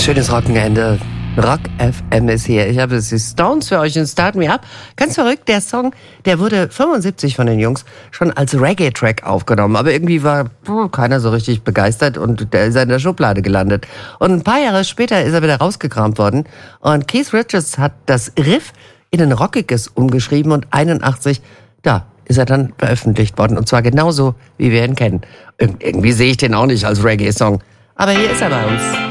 Schönes Rockenende. Rock FM ist hier. Ich habe die Stones für euch in Start Me Up. Ganz verrückt, der Song, der wurde 75 von den Jungs schon als Reggae-Track aufgenommen. Aber irgendwie war keiner so richtig begeistert und der ist in der Schublade gelandet. Und ein paar Jahre später ist er wieder rausgekramt worden. Und Keith Richards hat das Riff in ein Rockiges umgeschrieben und 81, da ist er dann veröffentlicht worden. Und zwar genauso, wie wir ihn kennen. Irgendwie sehe ich den auch nicht als Reggae-Song. Aber hier ist er bei uns.